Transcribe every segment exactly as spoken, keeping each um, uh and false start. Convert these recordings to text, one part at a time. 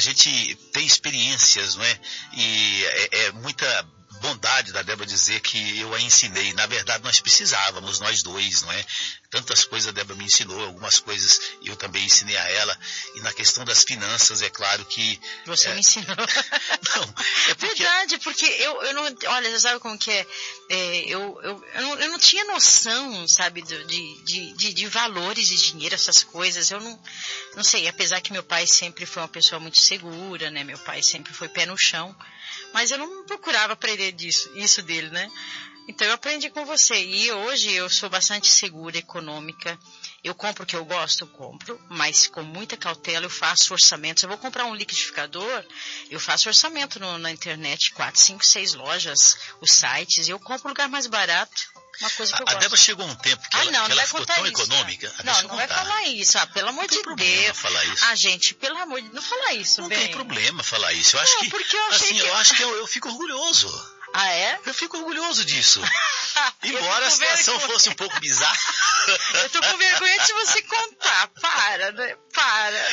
gente tem experiências, não é? E é, é muita bondade da Débora dizer que eu a ensinei. Na verdade, nós precisávamos, nós dois, não é? Tantas coisas a Débora me ensinou, algumas coisas eu também ensinei a ela. E na questão das finanças, é claro que... Você é... me ensinou. Não, é porque... Verdade, porque eu, eu não... Olha, você sabe como que é? é eu, eu, eu, não, eu não tinha noção, sabe, de, de, de, de valores de dinheiro, essas coisas. Eu não, não sei, apesar que meu pai sempre foi uma pessoa muito segura, né? Meu pai sempre foi pé no chão. Mas eu não procurava aprender disso, isso dele, né? Então eu aprendi com você. E hoje eu sou bastante segura, econômica. Eu compro o que eu gosto, eu compro, mas com muita cautela eu faço orçamentos. Eu vou comprar um liquidificador, eu faço orçamento no, na internet, quatro, cinco, seis lojas, os sites, e eu compro o lugar mais barato. Uma coisa que eu a, gosto. A Débora chegou um tempo que ah, ela, não, que não ela vai ficou contar tão isso, econômica. Não, não, não vai contar. falar isso. Ah, pelo amor não de tem Deus. Falar isso. Ah, gente, pelo amor de Deus, não fala isso, Não bem. tem problema falar isso. Eu acho não, que, porque eu achei assim, que... eu acho que eu, eu fico orgulhoso. Ah, é? Eu fico orgulhoso disso. Embora a situação vergonha. fosse um pouco bizarra. Eu tô com vergonha de você contar. Para, né? Para.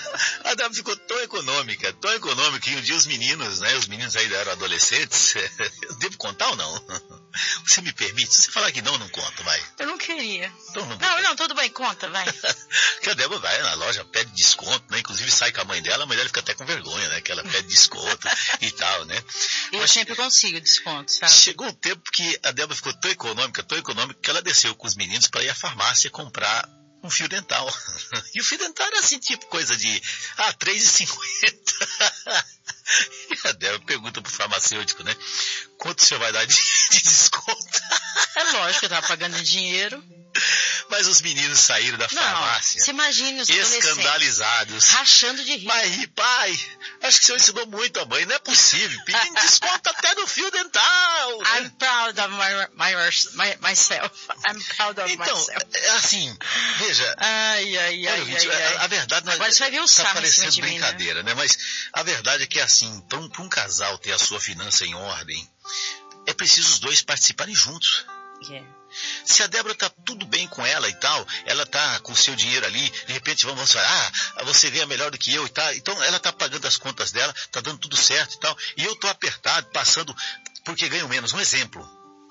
A Débora ficou tão econômica, tão econômica, que um dia os meninos, né? Os meninos ainda eram adolescentes. Eu devo contar ou não? Você me permite? Se você falar que não, não conto, vai. Eu não queria. Então não, não, não, tudo bem, conta, vai. Que a Débora vai na loja, pede desconto, né? Inclusive sai com a mãe dela, a mãe dela fica até com vergonha, né? Que ela pede desconto e tal, né? Eu Mas sempre consigo desconto, sabe? Chegou um tempo que a Débora ficou tão econômica, tão econômica, que ela desceu com os meninos para ir à farmácia comprar um fio dental. E o fio dental era assim, tipo coisa de, ah, três reais e cinquenta. E a Débora pergunta pro farmacêutico, né? Quanto o senhor vai dar de, de desconto? É lógico, eu tava pagando dinheiro. Mas os meninos saíram da não, farmácia. Você imagina os escandalizados. Rachando de rir. Mas, pai, acho que o senhor ensinou muito a mãe. Não é possível. Pedindo desconto até no fio dental. Né? I'm proud of my, my, my, myself. I'm proud of então, myself. Então, assim, veja. Ai, ai, ai, gente, ai, ai. A, a verdade... Agora você vai ver o tá sarro parecendo de brincadeira, mim, né? né? Mas a verdade é que, assim, para um, um casal ter a sua finança em ordem, é preciso os dois participarem juntos. Yeah. Se a Débora tá tudo bem com ela e tal, ela tá com o seu dinheiro ali, de repente vamos falar, ah, você ganha melhor do que eu e tal, então ela tá pagando as contas dela, tá dando tudo certo e tal, e eu tô apertado, passando, porque ganho menos. Um exemplo,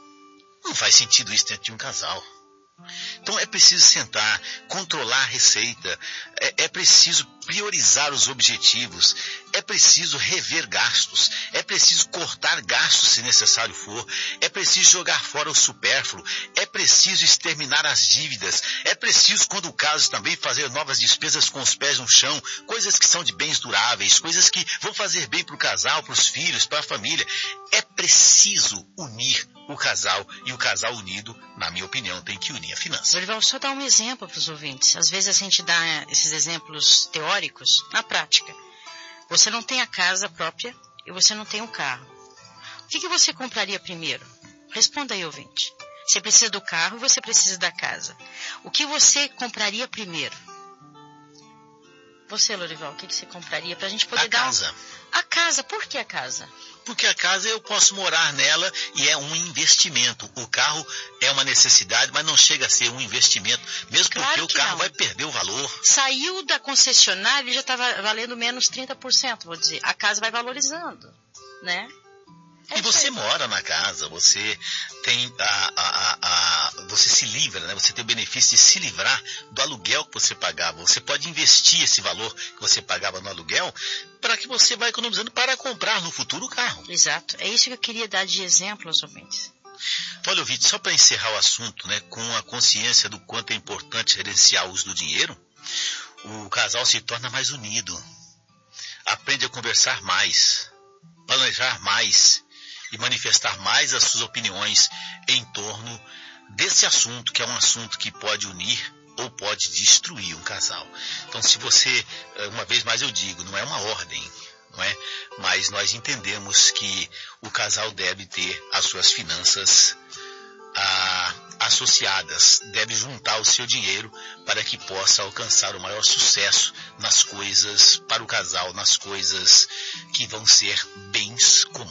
não faz sentido isso dentro de um casal. Então é preciso sentar, controlar a receita, é, é preciso priorizar os objetivos, é preciso rever gastos, é preciso cortar gastos se necessário for, é preciso jogar fora o supérfluo, é preciso exterminar as dívidas, é preciso, quando o caso, também fazer novas despesas com os pés no chão, coisas que são de bens duráveis, coisas que vão fazer bem para o casal, para os filhos, para a família. É preciso unir o casal, e o casal unido, na minha opinião, tem que unir a finança. Dorival, só dar um exemplo para os ouvintes. Às vezes a gente dá esses exemplos teóricos na prática. Você não tem a casa própria e você não tem o carro. O que, que você compraria primeiro? Responda aí, ouvinte. Você precisa do carro e você precisa da casa. O que você compraria primeiro? Você, Lorival, o que, que você compraria para a gente poder a dar... A casa. Um... A casa. Por que a casa? Porque a casa eu posso morar nela e é um investimento. O carro é uma necessidade, mas não chega a ser um investimento, mesmo claro porque o carro não. vai perder o valor. Saiu da concessionária e já estava valendo menos trinta por cento, vou dizer. A casa vai valorizando, né? É e você certo. Mora na casa, você tem a, a, a, a, você se livra, né? Você tem o benefício de se livrar do aluguel que você pagava. Você pode investir esse valor que você pagava no aluguel para que você vá economizando para comprar no futuro o carro. Exato. É isso que eu queria dar de exemplo aos ouvintes. Olha, ouvinte, só para encerrar o assunto, né, com a consciência do quanto é importante gerenciar o uso do dinheiro, o casal se torna mais unido, aprende a conversar mais, planejar mais e manifestar mais as suas opiniões em torno desse assunto, que é um assunto que pode unir ou pode destruir um casal. Então, se você, uma vez mais eu digo, não é uma ordem, não é? Mas nós entendemos que o casal deve ter as suas finanças ah, associadas, deve juntar o seu dinheiro para que possa alcançar o maior sucesso nas coisas, para o casal, nas coisas que vão ser bens comuns.